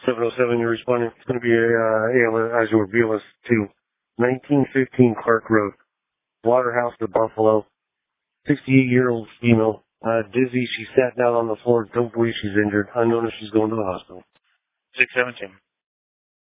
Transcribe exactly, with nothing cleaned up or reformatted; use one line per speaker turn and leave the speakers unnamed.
seven oh seven, you're responding. It's going to be a uh, Azure B L S two, nineteen fifteen Clark Road, Waterhouse, the Buffalo, sixty-eight-year-old female, uh, dizzy. She sat down on the floor. Don't believe she's injured. I noticed she's going to the hospital.
six seventeen.